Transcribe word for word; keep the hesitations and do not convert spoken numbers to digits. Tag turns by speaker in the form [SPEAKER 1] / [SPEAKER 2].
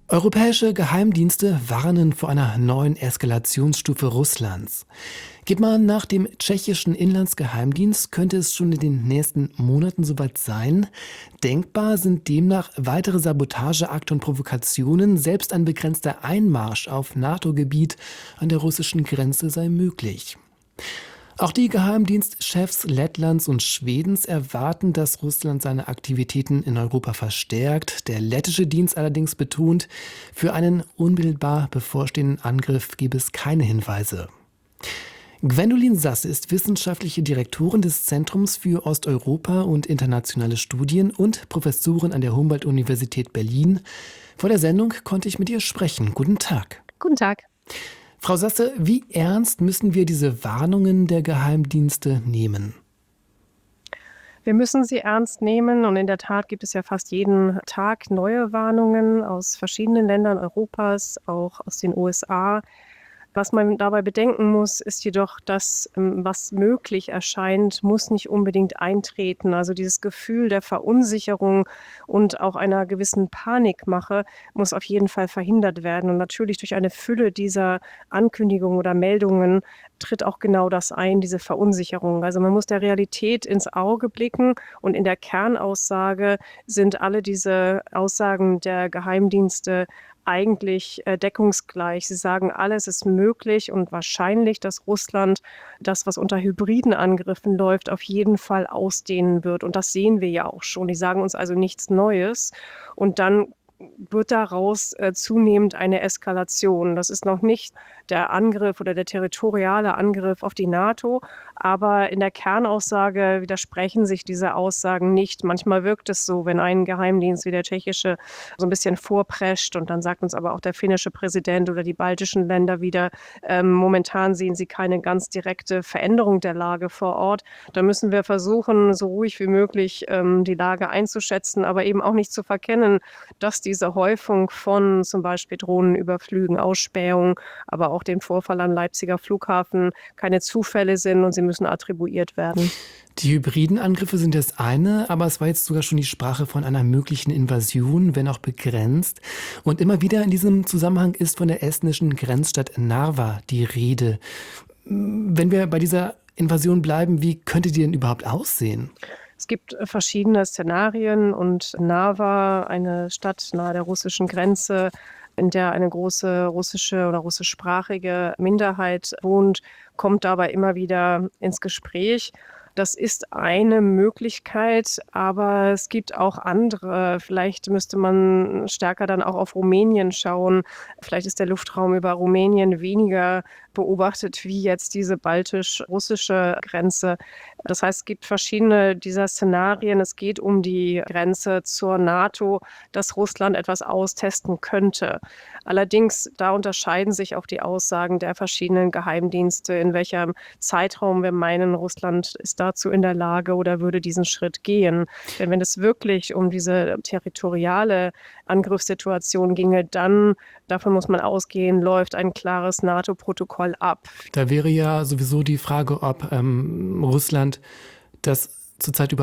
[SPEAKER 1] Europäische Geheimdienste warnen vor einer neuen Eskalationsstufe Russlands. Geht man nach dem tschechischen Inlandsgeheimdienst, könnte es schon in den nächsten Monaten soweit sein. Denkbar sind demnach weitere Sabotageakte und Provokationen. Selbst ein begrenzter Einmarsch auf NATO-Gebiet an der russischen Grenze sei möglich. Auch die Geheimdienstchefs Lettlands und Schwedens erwarten, dass Russland seine Aktivitäten in Europa verstärkt. Der lettische Dienst allerdings betont, für einen unmittelbar bevorstehenden Angriff gebe es keine Hinweise. Gwendolin Sasse ist wissenschaftliche Direktorin des Zentrums für Osteuropa und internationale Studien und Professorin an der Humboldt-Universität Berlin. Vor der Sendung konnte ich mit ihr sprechen. Guten Tag.
[SPEAKER 2] Guten Tag.
[SPEAKER 1] Frau Sasse, wie ernst müssen wir diese Warnungen der Geheimdienste nehmen?
[SPEAKER 2] Wir müssen sie ernst nehmen und in der Tat gibt es ja fast jeden Tag neue Warnungen aus verschiedenen Ländern Europas, auch aus den U S A. Was man dabei bedenken muss, ist jedoch, dass was möglich erscheint, muss nicht unbedingt eintreten. Also dieses Gefühl der Verunsicherung und auch einer gewissen Panikmache muss auf jeden Fall verhindert werden. Und natürlich durch eine Fülle dieser Ankündigungen oder Meldungen tritt auch genau das ein, diese Verunsicherung. Also man muss der Realität ins Auge blicken und in der Kernaussage sind alle diese Aussagen der Geheimdienste eigentlich äh, deckungsgleich. Sie sagen, alles ist möglich und wahrscheinlich, dass Russland das, was unter hybriden Angriffen läuft, auf jeden Fall ausdehnen wird. Und das sehen wir ja auch schon. Die sagen uns also nichts Neues. Und dann wird daraus äh, zunehmend eine Eskalation. Das ist noch nicht der Angriff oder der territoriale Angriff auf die NATO, aber in der Kernaussage widersprechen sich diese Aussagen nicht. Manchmal wirkt es so, wenn ein Geheimdienst wie der tschechische so ein bisschen vorprescht und dann sagt uns aber auch der finnische Präsident oder die baltischen Länder wieder, ähm, momentan sehen sie keine ganz direkte Veränderung der Lage vor Ort. Da müssen wir versuchen, so ruhig wie möglich ähm, die Lage einzuschätzen, aber eben auch nicht zu verkennen, dass diese Häufung von zum Beispiel Drohnenüberflügen, Ausspähungen, aber auch dem Vorfall am Leipziger Flughafen keine Zufälle sind und sie müssen attribuiert werden.
[SPEAKER 1] Die hybriden Angriffe sind das eine, aber es war jetzt sogar schon die Sprache von einer möglichen Invasion, wenn auch begrenzt. Und immer wieder in diesem Zusammenhang ist von der estnischen Grenzstadt Narva die Rede. Wenn wir bei dieser Invasion bleiben, wie könnte die denn überhaupt aussehen?
[SPEAKER 2] Es gibt verschiedene Szenarien und Narva, eine Stadt nahe der russischen Grenze, in der eine große russische oder russischsprachige Minderheit wohnt, kommt dabei immer wieder ins Gespräch. Das ist eine Möglichkeit, aber es gibt auch andere. Vielleicht müsste man stärker dann auch auf Rumänien schauen. Vielleicht ist der Luftraum über Rumänien weniger beobachtet wie jetzt diese baltisch-russische Grenze. Das heißt, es gibt verschiedene dieser Szenarien. Es geht um die Grenze zur NATO, dass Russland etwas austesten könnte. Allerdings, da unterscheiden sich auch die Aussagen der verschiedenen Geheimdienste, in welchem Zeitraum wir meinen, Russland ist dazu in der Lage oder würde diesen Schritt gehen. Denn wenn es wirklich um diese territoriale Angriffssituation ginge, dann, davon muss man ausgehen, läuft ein klares NATO-Protokoll ab.
[SPEAKER 1] Da wäre ja sowieso die Frage, ob ähm, Russland das zurzeit über